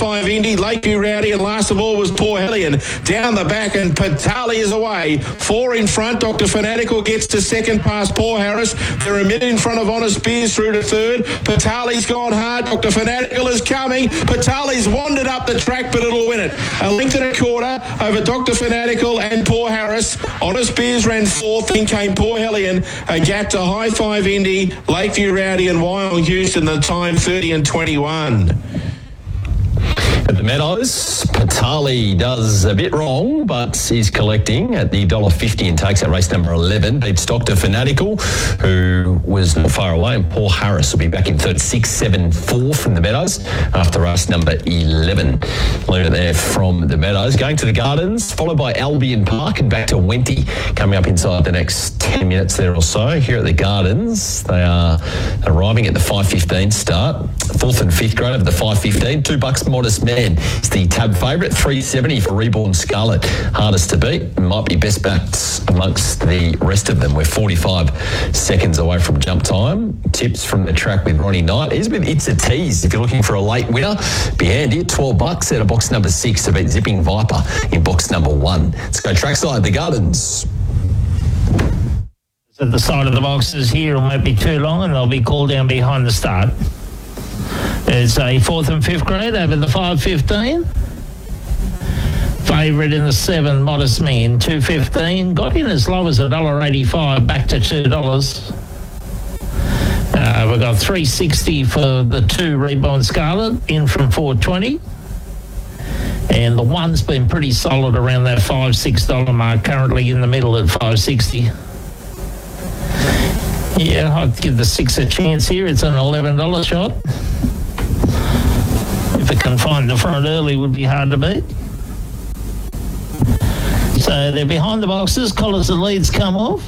Five Indy, Lakeview Rowdy, and last of all was Poor Hellion. Down the back, and Patali is away. 4 in front. Dr. Fanatical gets to second past Poor Harris. They're a minute in front of Honest Spears through to third. Patali's gone hard. Dr. Fanatical is coming. Patali's wandered up the track, but it'll win it. A length and a quarter over Dr. Fanatical and Poor Harris. Honest Spears ran fourth. Then came Poor Hellion. A gap to High Five Indy, Lakeview Rowdy, and Wyong Houston. The time 30 and 21. At the Meadows, Patali does a bit wrong, but is collecting at the $1.50 and takes out race number 11. Beats Dr. Fanatical, who was not far away, and Paul Harris will be back in third, 6-7-4 from the Meadows after race number 11. Leader there from the Meadows. Going to the Gardens, followed by Albion Park and back to Wenty, coming up inside the next 10 minutes there or so. Here at the Gardens, they are arriving at the 5:15 start. Fourth and fifth grade over the 5:15. $2 Modest Man is the tab favourite. $3.70 for Reborn Scarlet. Hardest to beat. Might be best backed amongst the rest of them. We're 45 seconds away from jump time. Tips from the track with Ronnie Knight. It's a tease if you're looking for a late winner. Be handy at $12 out of box number 6 to beat Zipping Viper in box number 1. Let's go trackside, the Gardens. At the side of the boxes here, it won't be too long and they'll be called down behind the start. It's a fourth and fifth grade over the 5:15. Favourite in the 7, Modest Man, $2.15. Got in as low as $1.85, back to $2. We've got $3.60 for the 2, Reborn Scarlet, in from $4.20. And the 1's been pretty solid around that $5-6 mark, currently in the middle at $5.60. Yeah, I'd give the 6 a chance here. It's an $11 shot. If it can find the front early, would be hard to beat. So they're behind the boxes. Collars and leads come off.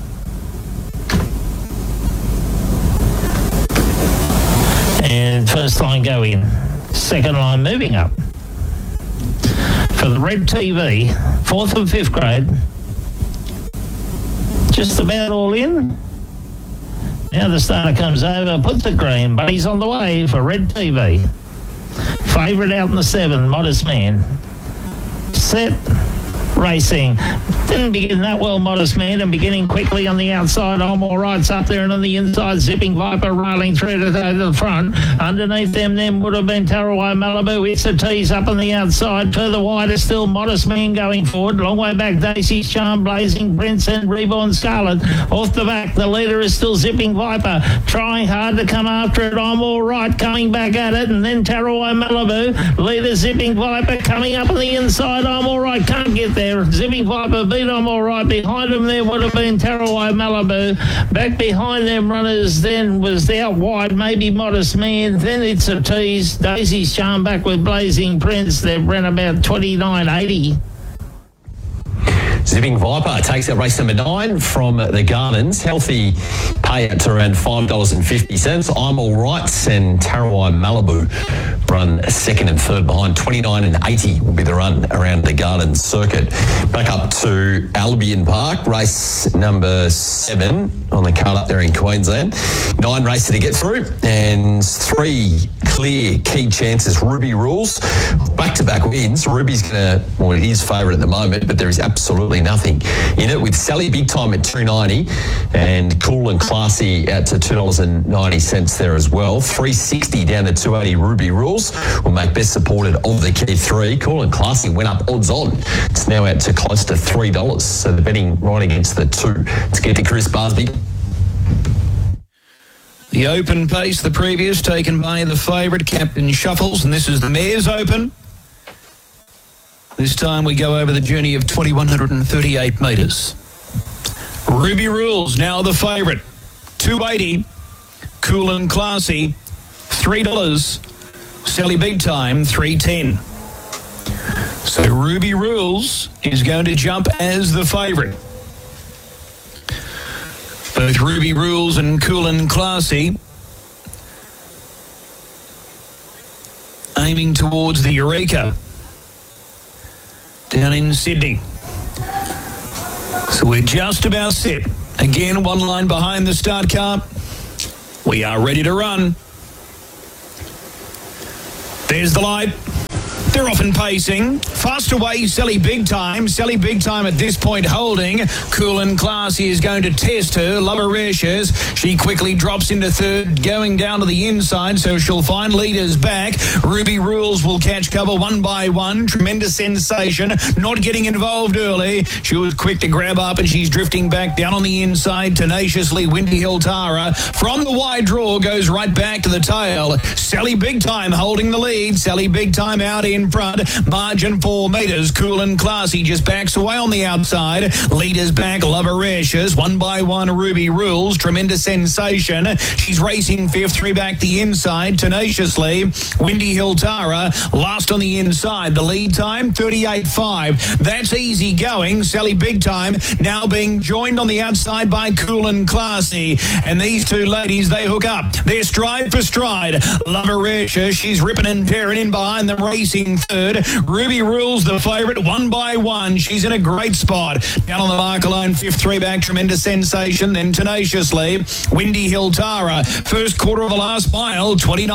And first line go in. Second line moving up. For the Red TV, fourth and fifth grade. Just about all in. Now the starter comes over, puts the green, but he's on the way for Red TV. Favourite out in the 7, Modest Man. Set. Racing. Didn't begin that well, Modest Man, and beginning quickly on the outside. I'm all right's up there, and on the inside, Zipping Viper railing through to the front. Underneath them would have been Tarawai Malibu. It's a tease up on the outside. Further wider still, Modest Man going forward. Long way back, Daisy's Charm, Blazing Prince, and Reborn Scarlet. Off the back, the leader is still Zipping Viper. Trying hard to come after it. I'm all right, coming back at it, and then Tarawai Malibu. Leader Zipping Viper coming up on the inside. I'm all right, can't get there. Zipping Viper beat I'm all right. Behind him there would have been Tarawai Malibu. Back behind them runners then was out wide, maybe Modest Man. Then it's a tease. Daisy's Charm back with Blazing Prince. They've ran about 29.80. Zipping Viper takes out race number 9 from the Gardens. Healthy payout to around $5.50. I'm All Right and Tarawai Malibu run second and third behind. 29.80 will be the run around the Gardens circuit. Back up to Albion Park, race number 7 on the card up there in Queensland. 9 races to get through and 3 clear key chances. Ruby Rules, back-to-back wins. Ruby's he is favourite at the moment, but there is absolutely nothing in it, with Sally Big Time at $2.90 and Cool and Classy out to $2.90 there as well. $3.60 down to $2.80 Ruby Rules will make best supported of the key 3. Cool and Classy went up odds on. It's now out to close to $3. So they're betting right against the 2. Let's get to Chris Busby. The Open pace, the previous, taken by the favourite Captain Shuffles, and this is the Mayor's Open. This time we go over the journey of 2,138 metres. Ruby Rules, now the favourite. $2.80. Cool and Classy, $3. Sally Big Time, $3.10. So Ruby Rules is going to jump as the favourite. Both Ruby Rules and Cool and Classy aiming towards the Eureka down in Sydney. So we're just about set. Again, 1 line behind the start car. We are ready to run. There's the light. They're off and pacing. Fast away, Sally Big Time. Sally Big Time at this point holding. Cool and Classy is going to test her. Lovericious. She quickly drops into third, going down to the inside, so she'll find leaders back. Ruby Rules will catch cover one by one. Tremendous Sensation, not getting involved early. She was quick to grab up and she's drifting back down on the inside. Tenaciously, Windy Hill Tara from the wide draw goes right back to the tail. Sally Big Time holding the lead. Sally Big Time out in front, margin 4 metres. Cool and Classy just backs away on the outside. Leaders back, Lovericious, one by one. Ruby Rules, Tremendous Sensation. She's racing fifth, three back the inside. Tenaciously, Windy Hill Tara last on the inside. The lead time 38.5. That's easy going. Sally Big Time now being joined on the outside by Cool and Classy, and these two ladies, they hook up. They're stride for stride. Lovericious, she's ripping and tearing in behind them, racing third. Ruby Rules the favourite, one by one. She's in a great spot. Down on the marker line, fifth, three back, Tremendous Sensation. Then Tenaciously, Windy Hill Tara. First quarter of the last mile,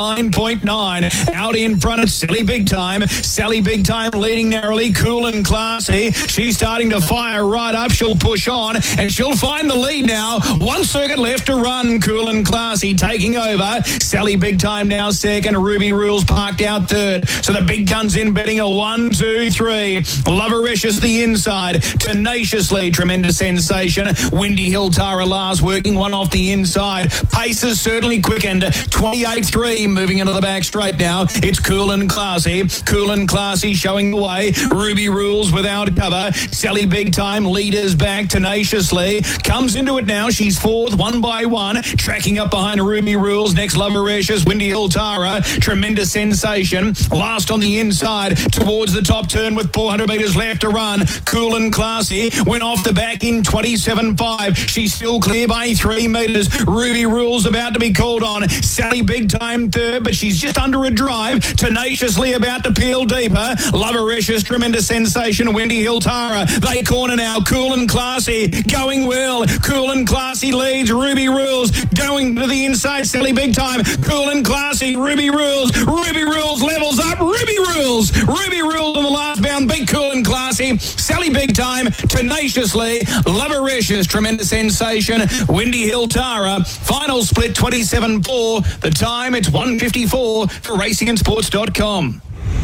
29.9. Out in front of Sally Big Time. Sally Big Time leading narrowly. Cool and Classy. She's starting to fire right up. She'll push on and she'll find the lead now. 1 circuit left to run. Cool and Classy taking over. Sally Big Time now second. Ruby Rules parked out third. So the big guns in betting a 1, 2, 3. Lovericious the inside. Tenaciously, Tremendous Sensation. Windy Hill Tara last, working one off the inside. Pace is certainly quickened. 28.3, moving into the back straight now. It's Cool and Classy. Cool and Classy showing the way. Ruby Rules without cover. Sally Big Time leaders back. Tenaciously comes into it now. She's fourth, one by one. Tracking up behind Ruby Rules. Next, Lovericious. Windy Hill Tara. Tremendous Sensation. Last on the inside towards the top turn with 400 metres left to run. Cool and Classy went off the back in 27.5. She's still clear by 3 metres. Ruby Rules about to be called on. Sally Big Time third, but she's just under a drive. Tenaciously about to peel deeper. Lovericious, Tremendous Sensation, Windy Hill Tara. They corner now. Cool and Classy going well. Cool and Classy leads. Ruby Rules going to the inside. Sally Big Time. Cool and Classy. Ruby Rules. Ruby Rules levels up. Ruby Rules. Ruby Rules on the last bound. Big Cool and Classy. Sally Big Time. Tenaciously. Lovericious. Tremendous Sensation. Windy Hill Tara. Final split 27.4. The time, it's 1:54 for racingandsports.com.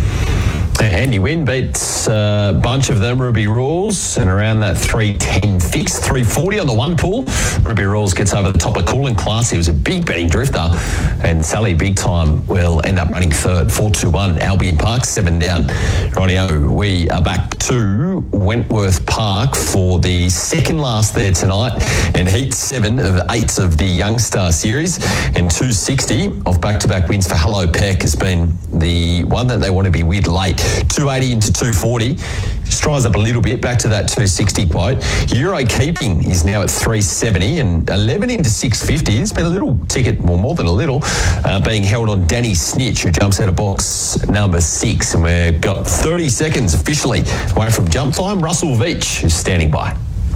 Handy win, beats a bunch of them, Ruby Rules, and around that 310 fix, 340 on the one pool. Ruby Rules gets over the top of Cool and Classy. It was a big betting drifter, and Sally Big Time will end up running third, 4-2-1, Albion Park, 7 down. Rightio, we are back to Wentworth Park for the second last there tonight, and heat 7 of 8 of the Youngstar Series, and 260 of back-to-back wins for Hello Peck has been the one that they want to be with late. 280 into 240. Just rise up a little bit, back to that 260 quote. Euro Keeping is now at 370 and 11 into 650. It's been a little ticket, well, more than a little, being held on Danny Snitch, who jumps out of box number 6. And we've got 30 seconds officially away from jump time. Russell Veach is standing by.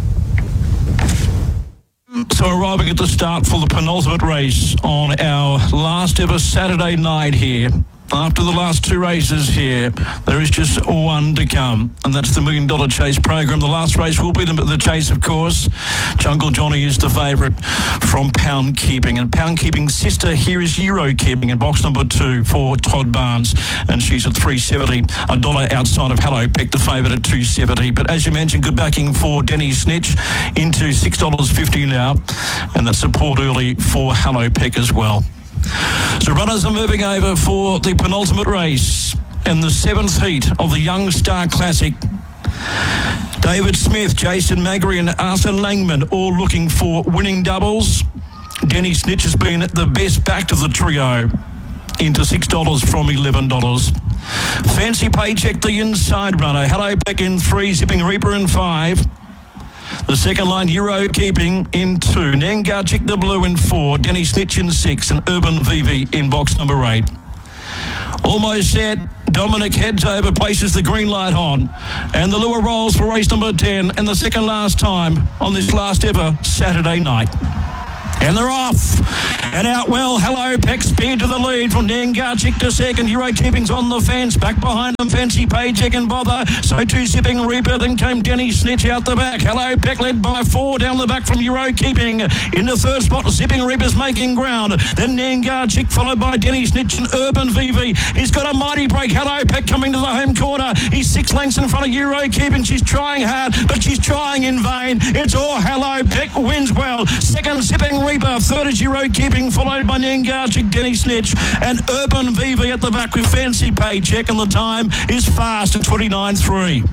So arriving at the start for the penultimate race on our last ever Saturday night here. After the last 2 races here, there is just one to come, and that's the $1 Million Chase program. The last race will be the Chase, of course. Jungle Johnny is the favourite from Pound Keeping, and Pound Keeping's sister here is Euro Keeping in box number 2 for Todd Barnes, and she's at $3.70. $1 outside of Hello Peck, the favourite at $2.70. But as you mentioned, good backing for Denny Snitch into $6.50 now, and that's support early for Hello Peck as well. So runners are moving over for the penultimate race in the 7th heat of the Youngstar Classic. David Smith, Jason Magri and Arsene Langman all looking for winning doubles. Denny Snitch has been the best backed of the trio into $6 from $11. Fancy Paycheck, the inside runner. Hello Peck in 3, Zipping Reaper in 5. The second line, Euro Keeping in 2. Nangarchik the blue in 4. Denny Snitch in 6. And Urban Vivi in box number 8. Almost set. Dominic heads over, places the green light on. And the lure rolls for race number 10. And the second last time on this last ever Saturday night. And they're off. And out well, Hello Peck speed to the lead from Nengarchik to second. Euro Keeping's on the fence. Back behind them, Fancy Paycheck and Bother. So too Zipping Reaper. Then came Denny Snitch out the back. Hello Peck led by 4 down the back from Euro Keeping. In the third spot, Zipping Reaper's making ground. Then Nengarchik followed by Denny Snitch and Urban VV. He's got a mighty break. Hello Peck coming to the home corner. He's 6 lengths in front of Euro Keeping. She's trying hard, but she's trying in vain. It's all Hello Peck wins well. Second, Zipping Reaper. Third is Euro Keeping, followed by Nengarchik, Denny Snitch, and Urban VV at the back with Fancy Paycheck, and the time is fast at 29.3.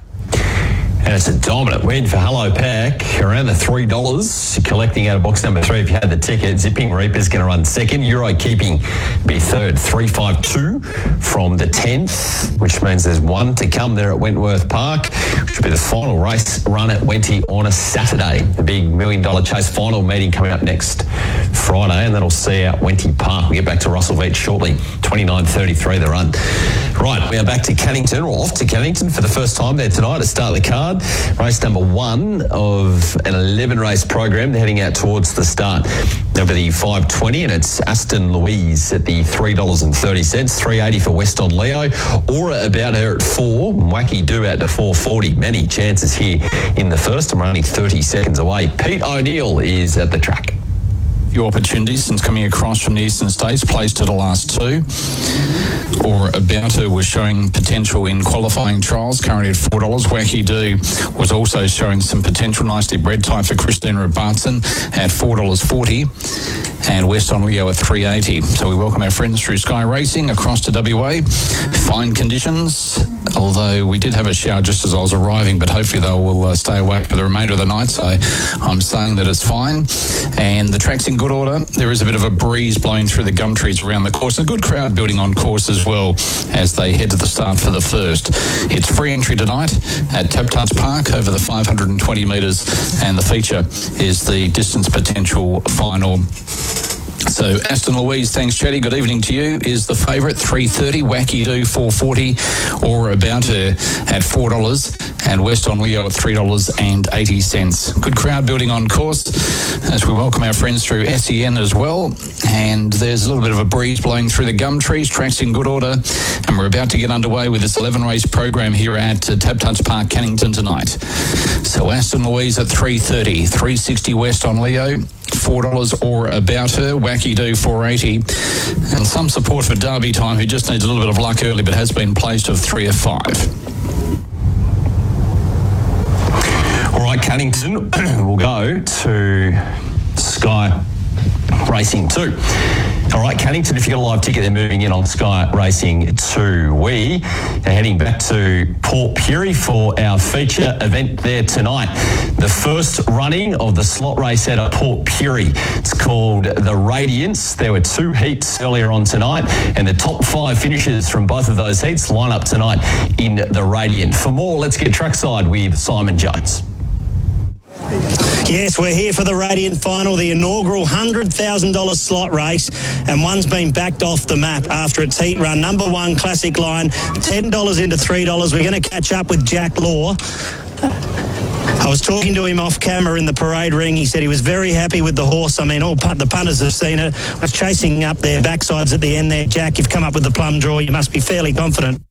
And it's a dominant win for Hello Peck, around the $3, collecting out of box number 3 if you had the ticket. Zipping Reaper's going to run second. Euro Keeping be third, 3.52 from the 10th, which means there's one to come there at Wentworth Park, which will be the final race run at Wenty on a Saturday. The big $1 million chase final meeting coming up next Friday, and that'll see out Wenty Park. We'll get back to Russell Veach shortly. 29.33 the run. Right, we are back to Cannington, or off to Cannington for the first time there tonight to start the card. Race number 1 of an 11-race program. They're heading out towards the start over the 5.20, and it's Aston Louise at the $3.30, $3.80 for West on Leo. Aura About Her at 4, Wacky Do out to $4.40. Many chances here in the first, and we're only 30 seconds away. Pete O'Neill is at the track. Few opportunities since coming across from the Eastern States, placed to the last 2. Or About Her was showing potential in qualifying trials, currently at $4. Wacky Do was also showing some potential, nicely bred type for Christina Bartson at $4.40. And West on Leo at $3.80. So we welcome our friends through Sky Racing across to WA. Fine conditions, although we did have a shower just as I was arriving, but hopefully they will stay awake for the remainder of the night. So I'm saying that it's fine. And the track's in good order. There is a bit of a breeze blowing through the gum trees around the course. A good crowd building on course as well as they head to the start for the first. It's free entry tonight at Taptarts Park over the 520 metres, and the feature is the distance potential final. So Aston Louise, thanks Chetty, good evening to you, is the favourite, $3.30, Wacky Do $4.40, or About Her at $4, and West on Leo at $3.80. Good crowd building on course as we welcome our friends through SEN as well, and there's a little bit of a breeze blowing through the gum trees. Track's in good order, and we're about to get underway with this 11-race program here at Taptarts Park, Cannington tonight. So Aston Louise at $3.30, $3.60 West on Leo, $4 or About Her, Wacky Do $4.80, and some support for Derby Time, who just needs a little bit of luck early but has been placed of 3 of 5. All right, Cannington, we'll go to Sky Racing 2. All right, Cannington, if you've got a live ticket, they're moving in on Sky Racing 2. We are heading back to Port Pirie for our feature event there tonight. The first running of the slot race out of Port Pirie. It's called the Radiance. There were 2 heats earlier on tonight, and the top 5 finishers from both of those heats line up tonight in the Radiant. For more, let's get trackside with Simon Jones. Yes, we're here for the Radiant Final, the inaugural $100,000 slot race, and one's been backed off the map after its heat run. Number 1, Classic Line, $10 into $3. We're going to catch up with Jack Law. I was talking to him off camera in the parade ring. He said he was very happy with the horse. I mean, all the punters have seen it. I was chasing up their backsides at the end there. Jack, you've come up with the plum draw. You must be fairly confident.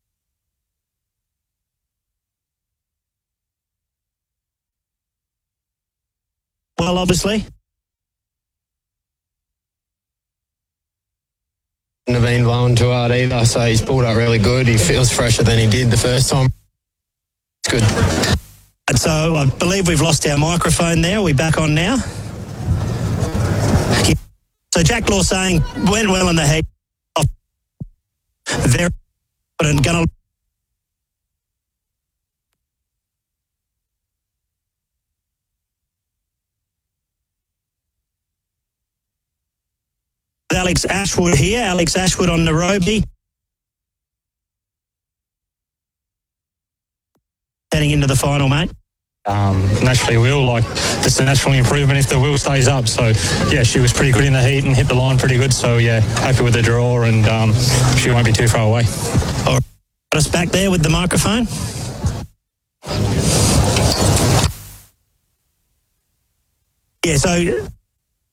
Well, obviously. Have been blowing too hard either, so he's pulled up really good. He feels fresher than he did the first time. It's good. So I believe we've lost our microphone there. Are we back on now? So Jack Law saying went well in the heat. Very good and going to. Alex Ashwood here. Alex Ashwood on Nairobi. Heading into the final, mate. Naturally wheel, like just a natural improvement if the wheel stays up. So yeah, she was pretty good in the heat and hit the line pretty good. So yeah, happy with the draw, and she won't be too far away. All right. Got us back there with the microphone. Yeah, so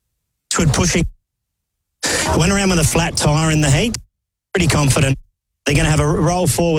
Westwood pushing. Went around with a flat tyre in the heat. Pretty confident they're going to have a roll forward.